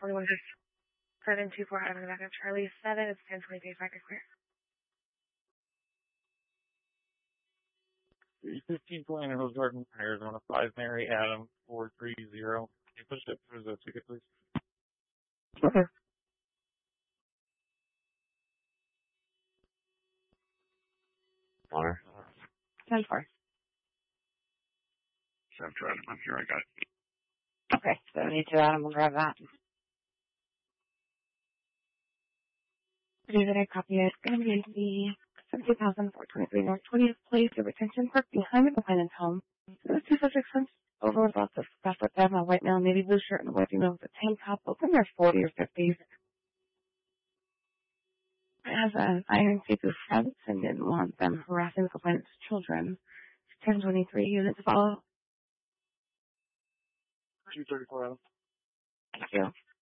41 just 724 out of the back of Charlie 7. It's 1023 Packer Square. 315 Plano Hills Garden, Arizona 5 Mary Adam 430. Can you push it for the ticket, please? Okay. Honor. 10-4. 7-2 Adam, I'm here, I got it. Okay, 72 Adam, we'll grab that. Today that I copy it, it's going to be the 70,423 North 20th Place, the retention park behind the McLennan's home. There's two subjects over with lots of stuff with them, a white male, navy blue shirt, and a white female with a tank top, both in their 40s or 50s. It has an iron seafood fence and didn't want them harassing the complainant's children. 1023 units follow. 234 Adam. Thank you.